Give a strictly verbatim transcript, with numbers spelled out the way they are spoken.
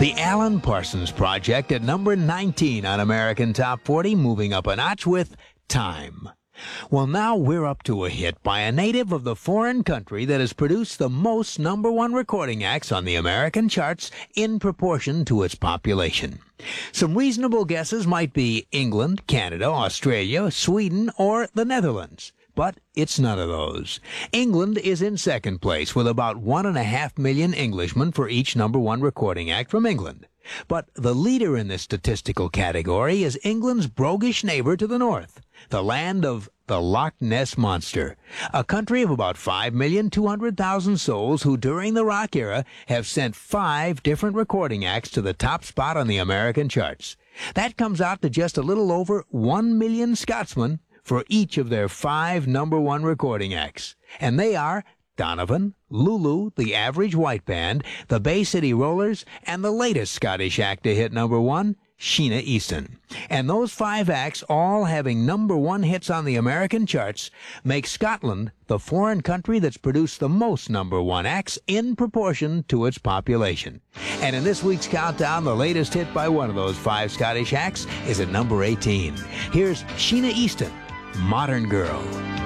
The Alan Parsons Project at number nineteen on American Top forty, moving up a notch with Time. Well, now we're up to a hit by a native of the foreign country that has produced the most number one recording acts on the American charts in proportion to its population. Some reasonable guesses might be England, Canada, Australia, Sweden, or the Netherlands. But it's none of those. England is in second place with about one and a half million Englishmen for each number one recording act from England. But the leader in this statistical category is England's roguish neighbor to the north, the land of the Loch Ness Monster, a country of about five million two hundred thousand souls who during the rock era have sent five different recording acts to the top spot on the American charts. That comes out to just a little over one million Scotsmen for each of their five number one recording acts. And they are Donovan, Lulu, the Average White Band, the Bay City Rollers, and the latest Scottish act to hit number one, Sheena Easton. And those five acts, all having number one hits on the American charts, make Scotland the foreign country that's produced the most number one acts in proportion to its population. And in this week's countdown, the latest hit by one of those five Scottish acts is at number eighteen. Here's Sheena Easton, Modern Girl.